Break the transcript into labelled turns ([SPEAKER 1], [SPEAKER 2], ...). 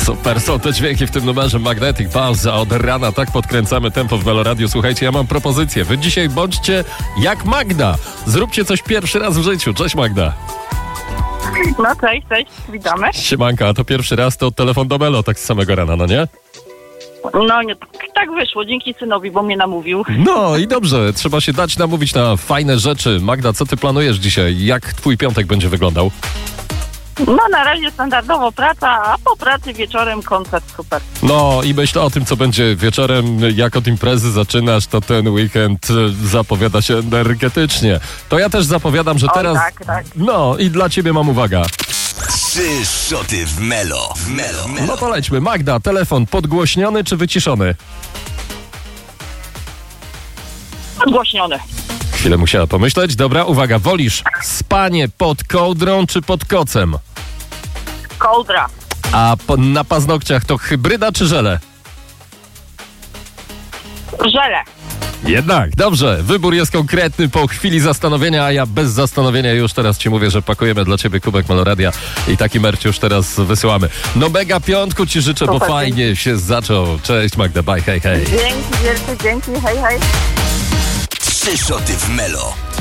[SPEAKER 1] Super, są te dźwięki w tym numerze Magnetic Bounce, a od rana tak podkręcamy tempo w Meloradiu. Słuchajcie, ja mam propozycję. Wy dzisiaj bądźcie jak Magda. Zróbcie coś pierwszy raz w życiu. Cześć Magda.
[SPEAKER 2] No cześć, witamy.
[SPEAKER 1] Siemanka, a to pierwszy raz to telefon do Melo, tak z samego rana, no nie?
[SPEAKER 2] No nie, tak wyszło, dzięki synowi, bo mnie namówił.
[SPEAKER 1] No i dobrze, trzeba się dać namówić na fajne rzeczy. Magda, co ty planujesz dzisiaj? Jak twój piątek będzie wyglądał?
[SPEAKER 2] No na razie standardowo praca, a po pracy wieczorem koncert, super.
[SPEAKER 1] No i myślę o tym, co będzie wieczorem. Jak od imprezy zaczynasz, to ten weekend zapowiada się energetycznie. To ja też zapowiadam, że teraz...
[SPEAKER 2] Tak.
[SPEAKER 1] No i dla ciebie mam uwaga.
[SPEAKER 3] 3 szoty w Melo.
[SPEAKER 1] No to lećmy. Magda, telefon podgłośniony czy wyciszony?
[SPEAKER 2] Podgłośniony.
[SPEAKER 1] Chwilę musiała pomyśleć. Dobra, uwaga. Wolisz spanie pod kołdrą czy pod kocem?
[SPEAKER 2] Kołdra.
[SPEAKER 1] A na paznokciach to hybryda czy żele?
[SPEAKER 2] Żele.
[SPEAKER 1] Jednak, dobrze. Wybór jest konkretny po chwili zastanowienia, a ja bez zastanowienia już teraz ci mówię, że pakujemy dla ciebie kubek Meloradia i taki merch już teraz wysyłamy. No mega piątku ci życzę,
[SPEAKER 2] Super,
[SPEAKER 1] bo fajnie się zaczął. Cześć Magda, bye, hej.
[SPEAKER 2] Dzięki wielkie, dzięki, hej.
[SPEAKER 3] 3 szoty w Melo.